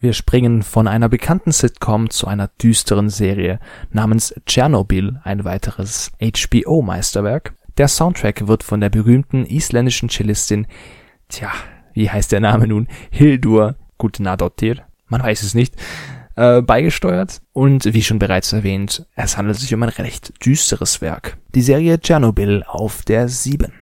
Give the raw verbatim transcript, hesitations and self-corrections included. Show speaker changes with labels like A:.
A: Wir springen von einer bekannten Sitcom zu einer düsteren Serie namens Tschernobyl, ein weiteres H B O-Meisterwerk. Der Soundtrack wird von der berühmten isländischen Cellistin, tja, wie heißt der Name nun, Hildur Gudnadottir, man weiß es nicht, äh, beigesteuert. Und wie schon bereits erwähnt, es handelt sich um ein recht düsteres Werk. Die Serie Tschernobyl auf der sieben.